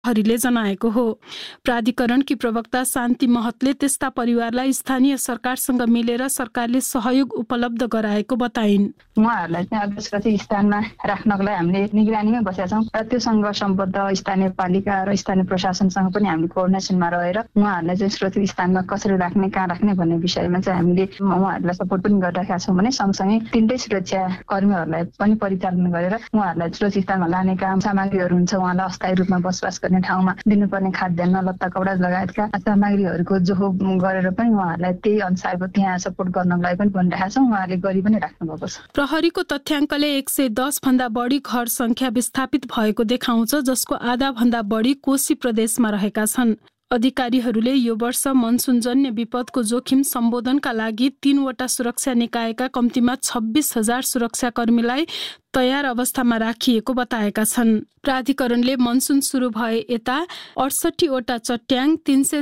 हरिले जनाएको हो। प्राधिकरणकी प्रवक्ता शान्ति महतले त्यस्ता परिवारलाई स्थानीय सरकारसँग मिलेर सरकारले सहयोग उपलब्ध गराएको बताइन्। उहाँहरूलाई चाहिँ अझ सुरक्षित स्थानमा राख्नको लागि हामीले निगरानीमै बसेका छौँ र त्योसँग सम्बद्ध स्थानीय पालिका र स्थानीय प्रशासनसँग पनि हामीले कोअर्डिनेसनमा रहेर उहाँहरूलाई चाहिँ सुरक्षित स्थानमा कसरी राख्ने, कहाँ राख्ने भन्ने विषयमा चाहिँ हामीले उहाँहरूलाई सपोर्ट पनि गरिरहेका छौँ भने सँगसँगै तिनटै सुरक्षा कर्मीहरूलाई पनि परिचालन गरेर उहाँहरूलाई सुरक्षित स्थानमा लाने काम, सामग्रीहरू हुन्छ उहाँलाई अस्थायी रूपमा बसोबास गर्ने ठाउँमा दिनुपर्ने खाद्यान्न, लत्ता, कपडा लगायतका सामग्रीहरूको जोहो गरेर पनि उहाँहरूलाई त्यही अनुसारको त्यहाँ सपोर्ट गर्नको लागि पनि भनिरहेका छौँ। उहाँहरूले गरी पनि राख्नु भएको छ। प्रहरीको तथ्याङ्कले 110 भन्दा बढी घर संख्या विस्थापित भएको देखाउँछ, जसको आधा भन्दा बढी कोशी प्रदेशमा रहेका छन्। अधिकारीहरूले यो वर्ष मनसुनजन्य विपदको जोखिम सम्बोधनका लागि 3वटा सुरक्षा निकायका कम्तीमा 26,000 सुरक्षाकर्मीलाई तयार अवस्थामा राखिएको बताएका छन्। प्राधिकरणले मनसुन सुरु भए यता 68वटा चट्याङ,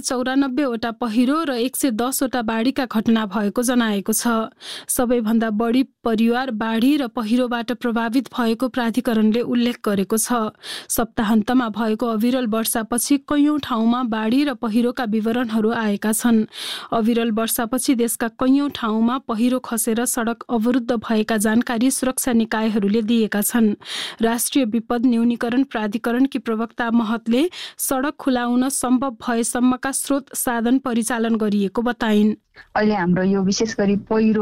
394वटा पहिरो र 110वटा बाढीका घटना भएको जनाएको छ। सबैभन्दा बढी परिवार बाढी र पहिरोबाट प्रभावित भएको प्राधिकरणले उल्लेख गरेको छ। सप्ताहन्तमा भएको अविरल वर्षापछि कैयौं ठाउँमा बाढी र पहिरोका विवरणहरू आएका छन्। अविरल वर्षापछि देशका कैयौं ठाउँमा पहिरो खसेर सडक अवरुद्ध भएका जानकारी सुरक्षा निकायहरूले दिएका छन्। राष्ट्रिय विपद न्यूनीकरण प्राधिकरणकी प्रवक्ता महतले सडक खुलाउन सम्भव भएसम्मका स्रोत साधन परिचालन गरिएको बताइन्। अहिले हाम्रो यो विशेष गरी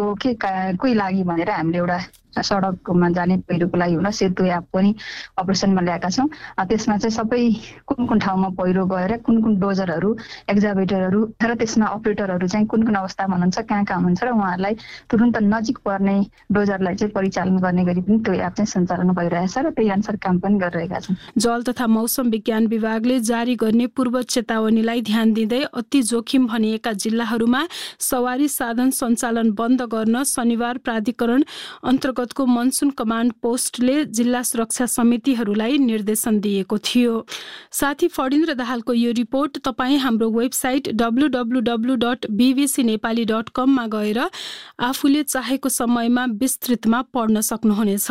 पहिरोकै लागि भनेर हामीले एउटा सडकमा जाने पहिरोको लागि हुन सेतु एप पनि अपरेसनमा ल्याएका छौँ। त्यसमा चाहिँ सबै कुन कुन ठाउँमा पहिरो गएर कुन कुन डोजरहरू, एक्जाभेटरहरू र त्यसमा अपरेटरहरू चाहिँ कुन कुन अवस्थामा हुनुहुन्छ, कहाँ कहाँ हुनुहुन्छ र उहाँहरूलाई तुरुन्त नजिक पर्ने डोजरलाई चाहिँ परिचालन गर्ने गरी पनि त्यो एप चाहिँ सञ्चालन भइरहेछ र त्यही अनुसार काम पनि गरिरहेका छौँ। जल तथा मौसम विज्ञान विभागले जारी गर्ने पूर्व चेतावनीलाई ध्यान दिँदै अति जोखिम भनिएका जिल्लाहरूमा सवारी साधन सञ्चालन बन्द गर्न शनिबार प्राधिकरण अन्तर्गतको मनसुन कमान्ड पोस्टले जिल्ला सुरक्षा समितिहरूलाई निर्देशन दिएको थियो। साथी फडिन्द्र दाहालको यो रिपोर्ट तपाईँ हाम्रो वेबसाइट www.bbcnepali.com मा गएर आफूले चाहेको समयमा विस्तृतमा पढ्न सक्नुहुनेछ।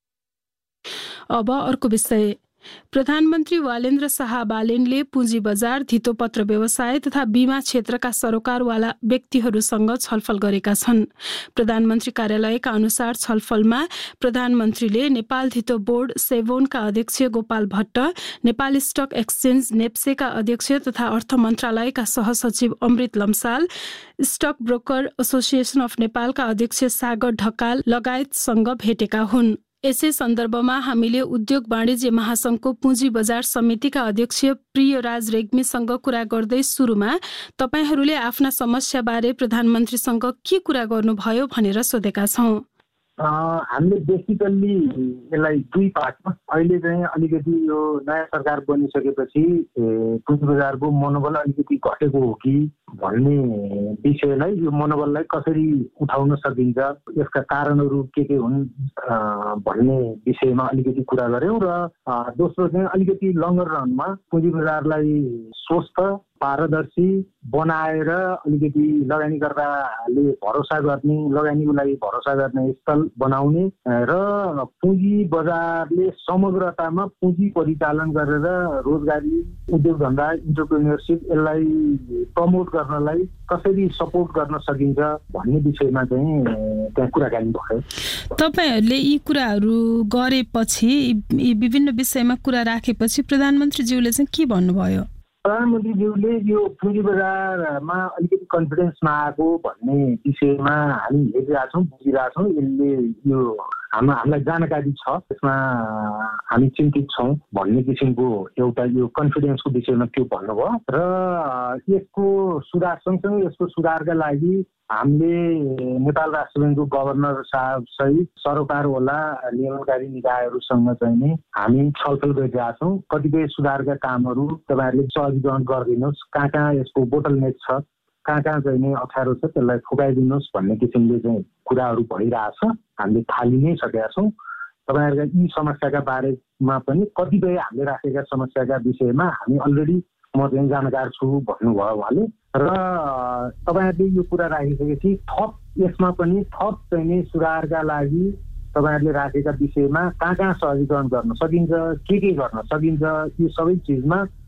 अब अर्को विषय। प्रधानमन्त्री वालेन्द्र शाह बालेनले पुँजी बजार, धितोपत्र व्यवसाय तथा बीमा क्षेत्रका सरोकारवाला व्यक्तिहरूसँग छलफल गरेका छन्। प्रधानमन्त्री कार्यालयका अनुसार छलफलमा प्रधानमन्त्रीले नेपाल धितो बोर्ड सेभोनका अध्यक्ष गोपाल भट्ट, नेपाल स्टक एक्सचेन्ज नेप्सेका अध्यक्ष तथा अर्थ मन्त्रालयका सहसचिव अमृत Lamsal, stock broker association of नेपालका अध्यक्ष सागर ढकाल लगायतसँग भेटेका हुन्। यसै सन्दर्भमा हामीले उद्योग वाणिज्य महासंघको पुँजी बजार समितिका अध्यक्ष प्रियराज रेग्मीसँग कुरा गर्दै सुरुमा तपाईहरूले आफ्ना समस्याबारे प्रधानमन्त्रीसँग के कुरा गर्नुभयो भनेर सोधेका छौँ। हामीले बेसिकल्ली यसलाई दुई पार्टमा अहिले चाहिँ अलिकति यो नयाँ सरकार बनिसकेपछि पुँजी बजारको मनोबल अलिकति घटेको हो कि भन्ने विषयलाई, यो मनोबललाई कसरी उठाउन सकिन्छ, यसका कारणहरू के हुन् भन्ने विषयमा अलिकति कुरा गऱ्यौँ। र दोस्रो चाहिँ अलिकति लङ्गर रनमा पुँजी बजारलाई स्वस्थ, पारदर्शी बनाएर अलिकति लगानीकर्ताले भरोसा गर्ने, लगानीको लागि भरोसा गर्ने स्थल बनाउने र पुँजी बजारले समग्रतामा पुँजी परिचालन गरेर रोजगारी, उद्योग धन्दा, इन्टरप्रेन्योरसिप यसलाई प्रमोट गर्नलाई कसरी सपोर्ट गर्न सकिन्छ भन्ने विषयमा चाहिँ त्यहाँ कुराकानी भयो। तपाईहरूले यी कुराहरू गरेपछि, यी विभिन्न विषयमा कुरा राखेपछि प्रधानमन्त्रीज्यूले चाहिँ के भन्नुभयो? प्रधानमन्त्रीज्यूले यो पुँजी बजारमा अलिकति कन्फिडेन्स नआएको भन्ने विषयमा हामी हेरिरहेछौँ, बुझिरहेछौँ। यसले यो हामीलाई जानकारी छ, यसमा हामी चिन्तित छौँ भन्ने किसिमको एउटा यो कन्फिडेन्सको विषयमा त्यो भन्नुभयो। र यसको सुधार सँगसँगै यसको सुधारका लागि हामीले नेपाल राष्ट्र ब्याङ्कको गभर्नर साहब सहित सरोकारवाला नियमनकारी निकायहरूसँग चाहिँ नि हामी छलफल गरिरहेका छौँ। कतिपय सुधारका कामहरू तपाईँहरूले सहजीकरण गरिदिनुहोस्, कहाँ कहाँ यसको बोटलनेक छ, कहाँ कहाँ चाहिँ नि अप्ठ्यारो छ, त्यसलाई फुकाइदिनुहोस् भन्ने किसिमले चाहिँ कुराहरू भइरहेछ। हामीले थाली नै सकेका छौँ। तपाईँहरूका यी समस्याका बारेमा पनि कतिपय हामीले राखेका समस्याका विषयमा हामी अलरेडी म चाहिँ जानकार छु भन्नुभयो उहाँले। र तपाईँहरूले यो कुरा राखिसकेपछि थप यसमा पनि थप चाहिँ नि सुधारका लागि तपाईँहरूले राखेका विषयमा कहाँ कहाँ सहजीकरण गर्न सकिन्छ, के गर्न सकिन्छ, यो सबै चिजमा